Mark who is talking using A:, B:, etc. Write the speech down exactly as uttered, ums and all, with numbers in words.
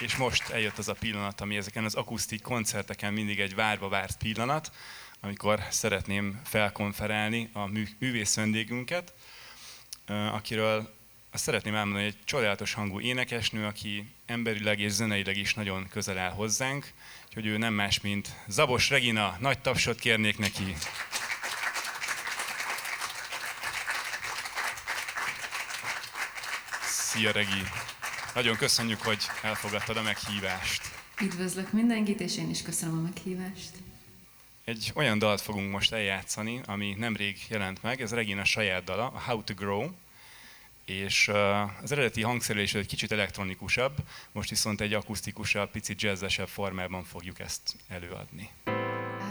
A: És most eljött az a pillanat, ami ezeken az akusztik koncerteken mindig egy várva várt pillanat, amikor szeretném felkonferálni a művész vendégünket, akiről azt szeretném elmondani, hogy egy csodálatos hangú énekesnő, aki emberileg és zeneileg is nagyon közel áll hozzánk, úgyhogy ő nem más, mint Zabos Regina. Nagy tapsot kérnék neki. Szia, Regi! Nagyon köszönjük, hogy elfogadtad a meghívást.
B: Üdvözlök mindenkit, és én is köszönöm a meghívást.
A: Egy olyan dalt fogunk most eljátszani, ami nemrég jelent meg, ez Regina saját dala, a How to Grow, és az eredeti hangszerelés egy kicsit elektronikusabb, most viszont egy akusztikusabb, picit jazzesebb formában fogjuk ezt előadni.